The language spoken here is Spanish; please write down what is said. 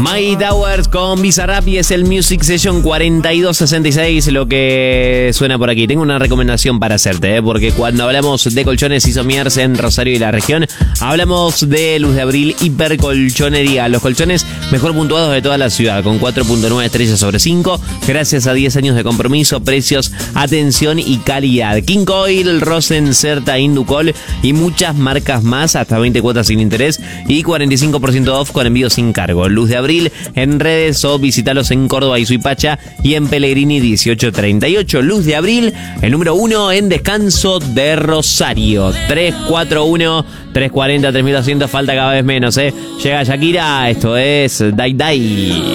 My Towers con Bizarrap y es el Music Session 4266 lo que suena por aquí. Tengo una recomendación para hacerte, porque cuando hablamos de colchones y sommiers en Rosario y la región, hablamos de Luz de Abril Hipercolchonería. Los colchones mejor puntuados de toda la ciudad, con 4.9 estrellas sobre 5, gracias a 10 años de compromiso, precios, atención y calidad. King Coil, Rosen, Certa, Inducol y muchas marcas más, hasta 20 cuotas sin interés y 45% off con envío sin cargo. Luz de Abril en redes o visitalos en Córdoba y Suipacha y en Pellegrini 1838. Luz de Abril, el número 1 en descanso de Rosario. 341-340-3200, falta cada vez menos, Llega Shakira, esto es Dai Dai.